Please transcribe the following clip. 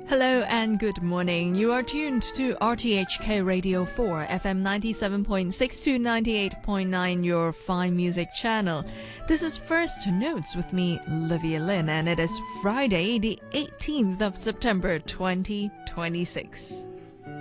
Hello and good morning. You are tuned to RTHK Radio 4, FM 97.6 to 98.9, your fine music channel. This is First Notes with me, Livia Lin, and it is Friday, the 18th of September, 2026.